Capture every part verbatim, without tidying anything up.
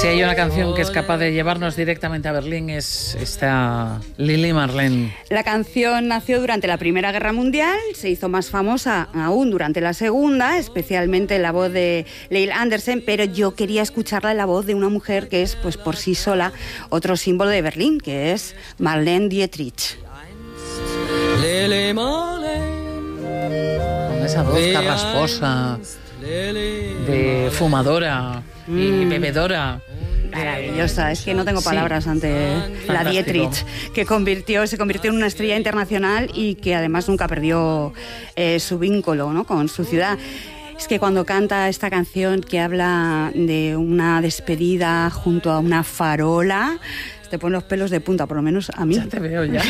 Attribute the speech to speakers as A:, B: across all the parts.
A: Si hay una canción que es capaz de llevarnos directamente a Berlín es esta Lili Marlene.
B: La canción nació durante la Primera Guerra Mundial, se hizo más famosa aún durante la Segunda, especialmente la voz de Leil Andersen, pero yo quería escucharla en la voz de una mujer que es, pues por sí sola, otro símbolo de Berlín, que es Marlene Dietrich.
A: Con esa voz carrasposa, de fumadora mm. y bebedora.
B: Maravillosa, es que no tengo palabras sí. ante Fantástico. La Dietrich, que convirtió, se convirtió en una estrella internacional y que además nunca perdió eh, su vínculo, ¿no?, con su ciudad. Es que cuando canta esta canción que habla de una despedida junto a una farola, te ponen los pelos de punta, por lo menos a mí.
A: Ya te veo, ya.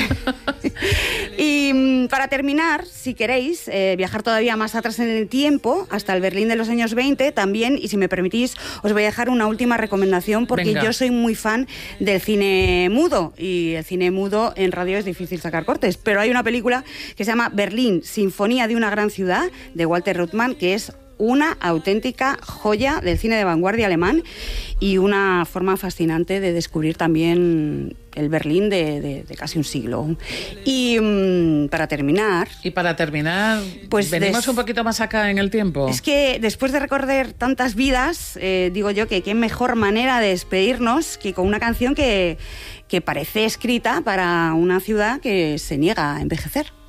B: Y para terminar, si queréis eh, viajar todavía más atrás en el tiempo, hasta el Berlín de los años veinte también, y si me permitís, os voy a dejar una última recomendación, porque Venga. Yo soy muy fan del cine mudo, y el cine mudo en radio es difícil sacar cortes, pero hay una película que se llama Berlín, Sinfonía de una gran ciudad, de Walter Ruttmann, que es una auténtica joya del cine de vanguardia alemán y una forma fascinante de descubrir también el Berlín de, de, de casi un siglo. Y um, para terminar...
A: Y para terminar, pues venimos des... un poquito más acá en el tiempo.
B: Es que después de recorrer tantas vidas, eh, digo yo que qué mejor manera de despedirnos que con una canción que, que parece escrita para una ciudad que se niega a envejecer.